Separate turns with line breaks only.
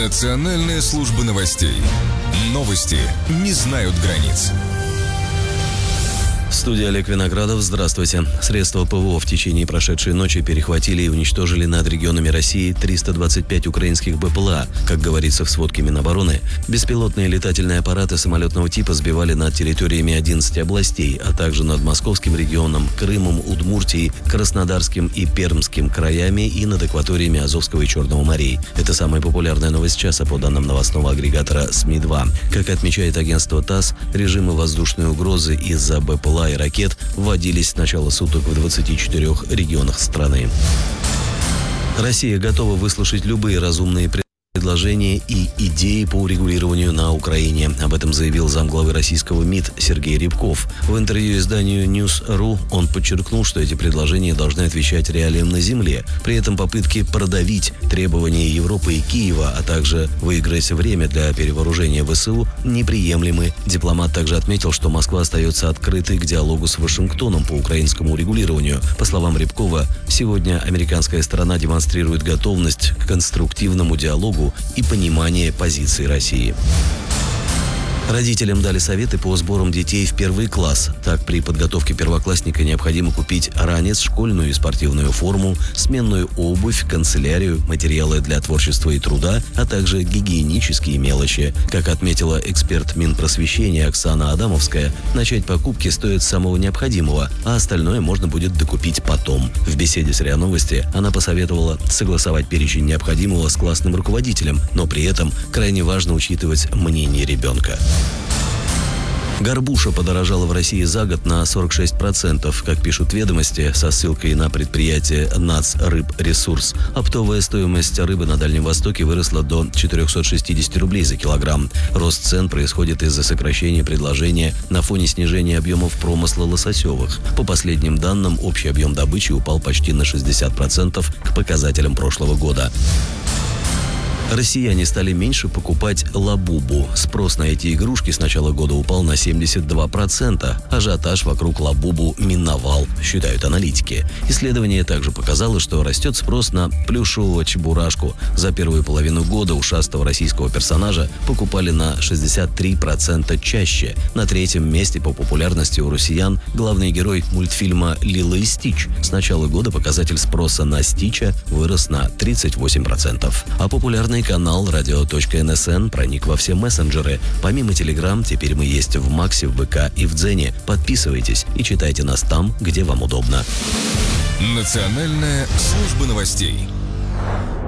Национальная служба новостей. Новости не знают границ.
Студия Олег Виноградов. Здравствуйте. Средства ПВО в течение прошедшей ночи перехватили и уничтожили над регионами России 325 украинских БПЛА. Как говорится в сводке Минобороны, беспилотные летательные аппараты самолетного типа сбивали над территориями 11 областей, а также над Московским регионом, Крымом, Удмуртией, Краснодарским и Пермским краями и над акваториями Азовского и Черного морей. Это самая популярная новость часа по данным новостного агрегатора СМИ-2. Как отмечает агентство ТАСС, режимы воздушной угрозы из-за БПЛА и ракет вводились с начала суток в 24 регионах страны. Россия готова выслушать любые разумные предложения и идеи по урегулированию на Украине. Об этом заявил замглавы российского МИД Сергей Рябков. В интервью изданию News.ru он подчеркнул, что эти предложения должны отвечать реалиям на земле. При этом попытки продавить требования Европы и Киева, а также выиграть время для перевооружения ВСУ, неприемлемы. Дипломат также отметил, что Москва остается открытой к диалогу с Вашингтоном по украинскому урегулированию. По словам Рябкова, сегодня американская сторона демонстрирует готовность к конструктивному диалогу и понимание позиции России. Родителям дали советы по сборам детей в первый класс. Так, при подготовке первоклассника необходимо купить ранец, школьную и спортивную форму, сменную обувь, канцелярию, материалы для творчества и труда, а также гигиенические мелочи. Как отметила эксперт Минпросвещения Оксана Адамовская, начать покупки стоит с самого необходимого, а остальное можно будет докупить потом. В беседе с РИА Новости она посоветовала согласовать перечень необходимого с классным руководителем, но при этом крайне важно учитывать мнение ребенка. Горбуша подорожала в России за год на 46%, как пишут «Ведомости», со ссылкой на предприятие «Нацрыбресурс». Оптовая стоимость рыбы на Дальнем Востоке выросла до 460 рублей за килограмм. Рост цен происходит из-за сокращения предложения на фоне снижения объемов промысла лососевых. По последним данным, общий объем добычи упал почти на 60% к показателям прошлого года. Россияне стали меньше покупать лабубу. Спрос на эти игрушки с начала года упал на 72%. Ажиотаж вокруг лабубу миновал, считают аналитики. Исследование также показало, что растет спрос на плюшевого чебурашку. За первую половину года ушастого российского персонажа покупали на 63% чаще. На третьем месте по популярности у россиян главный герой мультфильма «Лило и Стич». С начала года показатель спроса на Стича вырос на 38%. А популярный канал radio.nsn проник во все мессенджеры. Помимо Telegram, теперь мы есть в Максе, в ВК и в Дзене. Подписывайтесь и читайте нас там, где вам удобно.
Национальная служба новостей.